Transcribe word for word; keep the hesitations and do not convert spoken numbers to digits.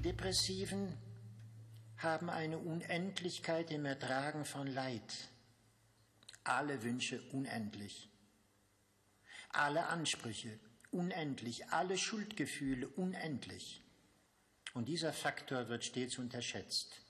Depressiven haben eine Unendlichkeit im Ertragen von Leid, alle Wünsche unendlich, alle Ansprüche unendlich, alle Schuldgefühle unendlich. Und dieser Faktor wird stets unterschätzt.